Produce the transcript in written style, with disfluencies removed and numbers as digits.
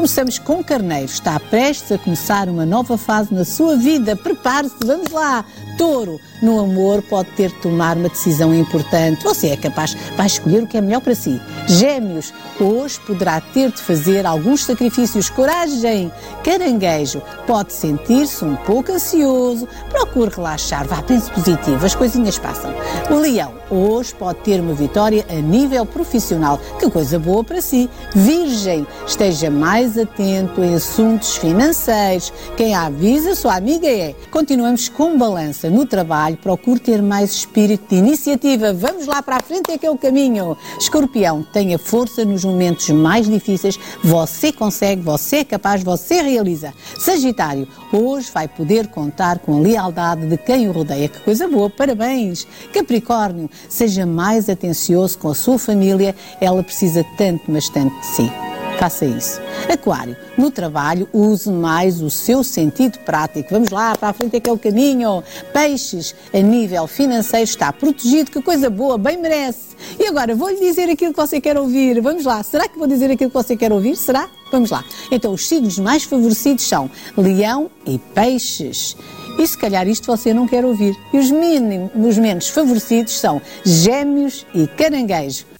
Começamos com Carneiro. Está prestes a começar uma nova fase na sua vida. Prepare-se, vamos lá. Touro, no amor pode ter de tomar uma decisão importante. Você é capaz, vai escolher o que é melhor para si. Gêmeos, hoje poderá ter de fazer alguns sacrifícios. Coragem. Caranguejo, pode sentir-se um pouco ansioso. Procure relaxar, vá, pense positivo, as coisinhas passam. O Leão, hoje pode ter uma vitória a nível profissional. Que coisa boa para si. Virgem, esteja mais atento em assuntos financeiros. Quem a avisa, sua amiga é. Continuamos com Balança. No trabalho, procure ter mais espírito de iniciativa. Vamos lá para a frente, é que é o caminho. Escorpião, tenha força nos momentos mais difíceis. Você consegue, você é capaz, você realiza. Sagitário, hoje vai poder contar com a lealdade de quem o rodeia. Que coisa boa, parabéns. Capricórnio, seja mais atencioso com a sua família. Ela precisa tanto, mas tanto de si. Faça isso. Aquário, no trabalho, use mais o seu sentido prático. Vamos lá, para a frente é que é o caminho. Peixes, a nível financeiro está protegido. Que coisa boa, bem merece. E agora, vou-lhe dizer aquilo que você quer ouvir. Vamos lá, será que vou dizer aquilo que você quer ouvir? Será? Vamos lá. Então, os signos mais favorecidos são Leão e Peixes. E se calhar isto você não quer ouvir. E os menos favorecidos são Gêmeos e Caranguejo.